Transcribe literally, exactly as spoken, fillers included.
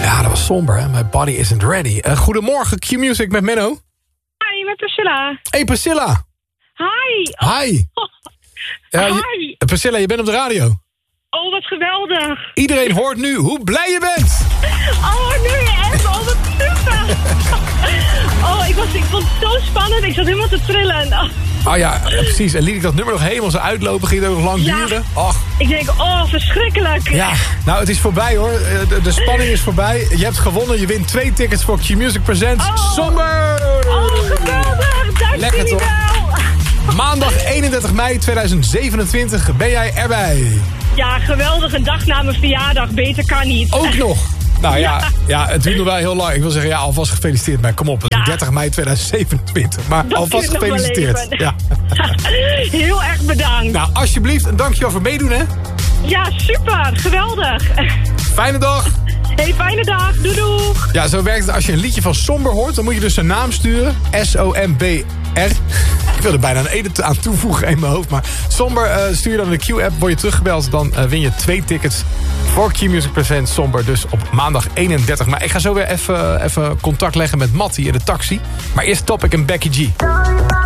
Ja, dat was somber, hè? My body isn't ready. Uh, goedemorgen, Q-Music met Menno. Hi, met Priscilla. Hey, Priscilla. Hi. Hi. Ja, Hi. Je, Priscilla, je bent op de radio. Oh, wat geweldig. Iedereen hoort nu hoe blij je bent. Oh, nu echt. Oh, wat super. Oh, ik, was, ik vond het zo spannend. Ik zat helemaal te trillen. Oh. Oh ja, precies. En liet ik dat nummer nog helemaal zo uitlopen. Ging het ook nog lang Ja. duren. Och. Ik denk, oh, verschrikkelijk. Ja, nou, het is voorbij, hoor. De, de spanning is voorbij. Je hebt gewonnen. Je wint twee tickets voor Q-Music Presents Oh. Somber. Oh, geweldig. Dank Lekker, jullie toch? wel. Maandag eenendertig mei tweeduizend zevenentwintig ben jij erbij. Ja, geweldig. Een dag na mijn verjaardag. Beter kan niet. Ook nog. Nou ja, ja. ja, het duurt nog wel heel lang. Ik wil zeggen, ja, alvast gefeliciteerd. Maar kom op, het is Ja. dertig mei tweeduizend zevenentwintig. Maar Dat alvast duurt nog wel gefeliciteerd. even. Ja. Heel erg bedankt. Nou, alsjeblieft, en dankjewel voor meedoen, hè. Ja, super. Geweldig. Fijne dag. Hey, fijne dag. Doei doeg. Ja, zo werkt het. Als je een liedje van Somber hoort, dan moet je dus een naam sturen. S O M B R. Ik wilde bijna een ede aan toevoegen in mijn hoofd. Maar Somber, uh, stuur je dan de Q-app, word je teruggebeld. Dan uh, win je twee tickets voor Q-Music Presents Somber. Dus op maandag eenendertig. Maar ik ga zo weer even, even contact leggen met Mattie in de taxi. Maar eerst Topic en Becky G.